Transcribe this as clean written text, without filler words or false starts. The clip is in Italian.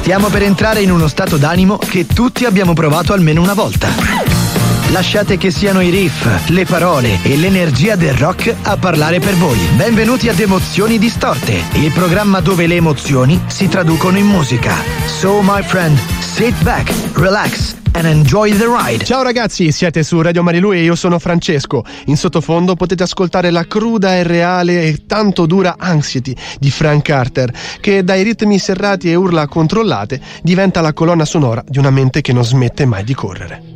Stiamo per entrare in uno stato d'animo che tutti abbiamo provato almeno una volta. Lasciate che siano i riff, le parole e l'energia del rock a parlare per voi. Benvenuti ad Emozioni Distorte, il programma dove le emozioni si traducono in musica. So my friend, sit back, relax and enjoy the ride. Ciao ragazzi, siete su Radio Marilù e io sono Francesco. In sottofondo potete ascoltare la cruda e reale e tanto dura Anxiety di Frank Carter, che dai ritmi serrati e urla controllate diventa la colonna sonora di una mente che non smette mai di correre.